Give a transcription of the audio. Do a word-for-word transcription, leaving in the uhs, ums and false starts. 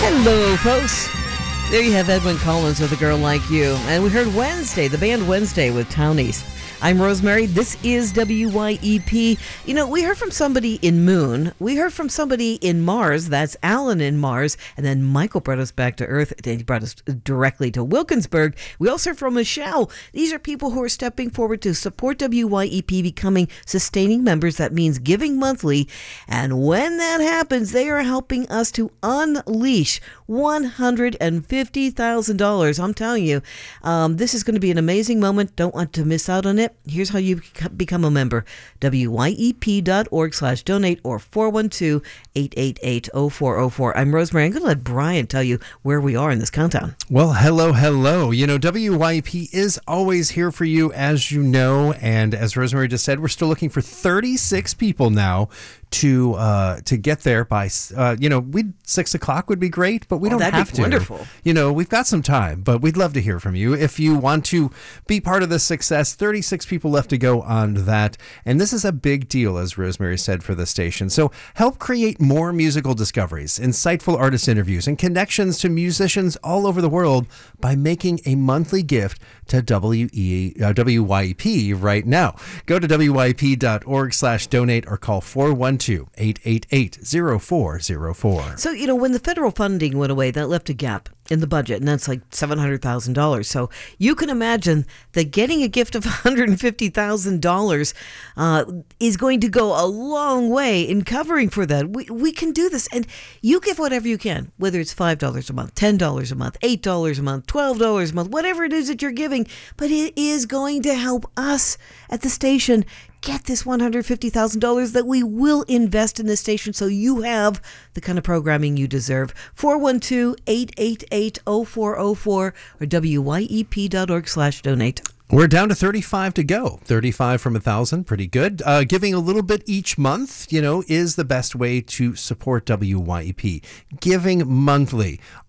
Hello, folks. There you have Edwyn Collins with A Girl Like You. And we heard Wednesday, the band Wednesday with Townies. I'm Rosemary. This is W Y E P. You know, we heard from somebody in Moon. We heard from somebody in Mars. That's Alan in Mars. And then Michael brought us back to Earth. And he brought us directly to Wilkinsburg. We also heard from Michelle. These are people who are stepping forward to support W Y E P becoming sustaining members. That means giving monthly. And when that happens, they are helping us to unleash one hundred fifty thousand dollars. I'm telling you, um, this is going to be an amazing moment. Don't want to miss out on it. Here's how you become a member. W Y E P dot org slash donate or four one two, eight eight eight, oh four oh four. I'm Rosemary. I'm going to let Brian tell you where we are in this countdown. Well, hello, hello. You know, W Y E P is always here for you, as you know. And as Rosemary just said, we're still looking for thirty-six people now to uh, to get there by, uh, you know, we six o'clock would be great, but we oh, don't that'd have be to. Wonderful. You know, we've got some time, but we'd love to hear from you. If you want to be part of this success, thirty-six people left to go on that. And this is a big deal, as Rosemary said, for the station. So help create more musical discoveries, insightful artist interviews, and connections to musicians all over the world by making a monthly gift to W E, uh, W Y E P right now. Go to W Y E P dot org slash donate or call four one two, eight eight eight, oh four oh four. So, you know, when the federal funding went away, that left a gap in the budget, and that's like seven hundred thousand dollars. So you can imagine that getting a gift of one hundred fifty thousand dollars uh, is going to go a long way in covering for that. We, we can do this, and you give whatever you can, whether it's five dollars a month, ten dollars a month, eight dollars a month, twelve dollars a month, whatever it is that you're giving, but it is going to help us at the station get this one hundred fifty thousand dollars that we will invest in this station so you have the kind of programming you deserve. four one two, eight eight eight, oh four oh four or W Y E P dot org slash donate. We're down to thirty-five to go. thirty-five from one thousand, pretty good. Uh, giving a little bit each month, you know, is the best way to support W Y E P. Giving monthly.